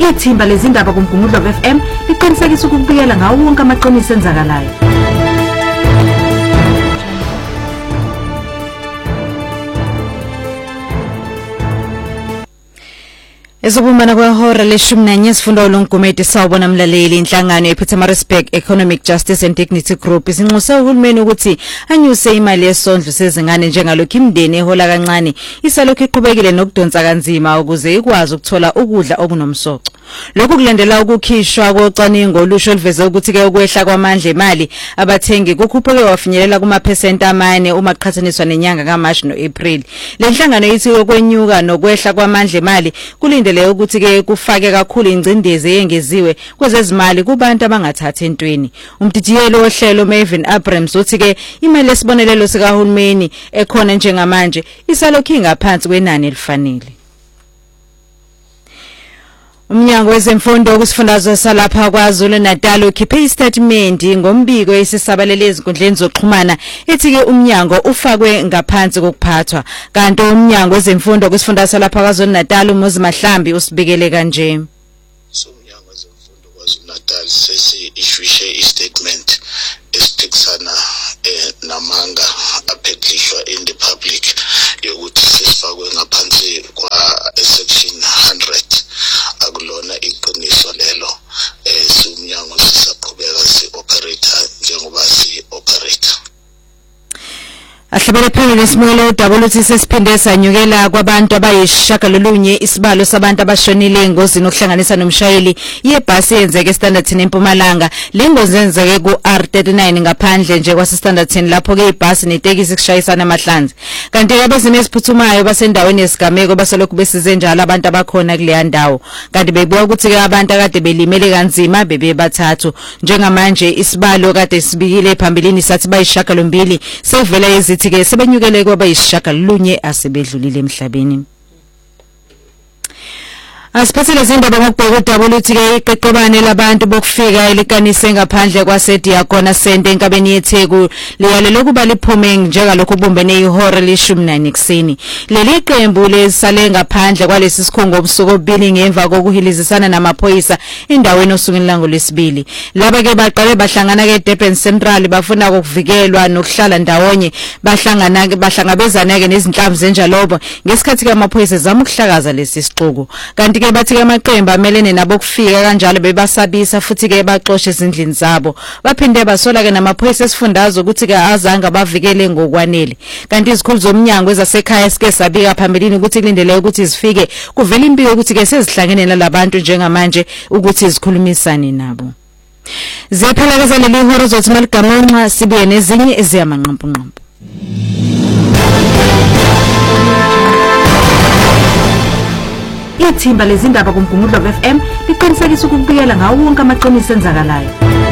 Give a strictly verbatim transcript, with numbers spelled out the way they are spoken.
Ithimba lezindaba kuMgungundlo F M liqinisekisa ukubikela ngawo wonke amaqiniso enzakalayo. Ezobumbana kwehora leshumi nanye sifunda ulongumete sawubona mlaleli inhlangano yePietermaritzburg Economic Justice and Dignity Group isinxuse uhulumeni ukuthi anyuse imali yesondlo sezingane njengalokho imndeni ehola kancane isalokho iqhubekile nokudonsa kanzima ukuze ikwazi ukuthola ukudla okunomsoco. Lokhu kulandela ukukhishwa kocwaningo olusho oluveze ukuthi ke ukwehla kwamandla emali abathengi kukhuphuke wafinyelela kuma percent amane uma qhathaniswa nenyanga kaMarch noApril. Le nhlangano ithi okwenyuka nokwehla kwamandla emali kulindele ukuthi ke kufake kakhulu ingcindezi eyengeziwe kwezezimali kubantu abangathathi entweni. Umdidiyelo wohlelo Marvin Abrams uthi ke imali lesibonelelo sikahulumeni ekhona njengamanje isalokhu ingaphansi kwenani elifanele. Umnyango wezemfundo kusifundazwe salapha kwaZulu Natal ukhiphe istatement ngombiko esisabalele ezinkundleni zokuxhumana ethi ke umnyango ufakwe ngaphansi kokuphathwa kanti umnyango wezemfundo kusifundazwe salapha kwaZulu Natal uMuzi Mahlambi usibikele kanje. So umnyango wezemfundo kwaZulu Natal sesi issuishe istatement esiphikisana eh, namanga aphethishwa in the public yokuthi sesifakwe ngaphansi kwa section one hundred. Akulona iqiniso lelo eh umnyango sisaqhubeka si operator njengoba si operator. Ahlabele phezulu lesimilo W T sesiphinde sanyukela kwabantu abayishagalolunye isibalo sabantu abashonile engozini okuhlanganisa nomshayeli yebhasi yenzeke eStanderton eMpumalanga. Le ngozi yenzeke ku R thirty-nine ngaphandle nje kwase Standerton lapho ke ibhasi netekisi kushayisana amahlanzi. Kanti abezimo esiphuthumayo basendaweni yesigameko basolokhu besize njalo abantu abakhona kule ndawo. Kanti bebuka ukuthi ke abantu akade belimele kanzima bebe bathathu. Njengamanje isibalo kade sibikile phambilini sathi bayishagalombili sevela ezithi ke sebenyukele kwaba yishagalolunye asebedlulile emhlabeni. Asiphathele izindaba ngokubheka uW T ke iqeqebane labantu bokufika elikanise ngaphandle kwaseDiakona Center enkabeni yeTheku liyalelo kuba liphume njengalokho kubumbene ihora leshumi nane kuseni. Leli qembu lesale ngaphandle kwalesi sikhungo obusuku obili ngemva kokuhilizisana namaphoyisa endaweni osukwini lango lesibili. Laba ke baqale bahlangana ke Durban Central bafuna ukuvikelwa nokuhlala ndawonye bahlangana ke bahlangabezana ke nezinhlamvu zenjalobo ngesikhathi ke amaphoyisa zama ukuhlakaza lesi sixuku. Kanti ke bathi ke amaqembu amelene nabo kufika kanjalo bebasabisa futhi ke baxoxe izindlini zabo. Baphinde basola ke namaphoyisa esifundazwe ukuthi ke azange bavikele ngokwanele. Kanti izikhulu zomnyango ezasekhaya sike sabika phambilini ukuthi kulindele ukuthi zifike kuvela impilo ukuthi ke sezihlangene nalabantu njengamanje ukuthi izikhulumisane nabo. Ziyaphelekeza leli horo zothi maligamanxa sibuye nezinye eziyamanqampunqampu. Ithimba lezindaba kuMgungundlo F M liqinisekisa ukubikela ngawo wonke amaqiniso enzakalayo.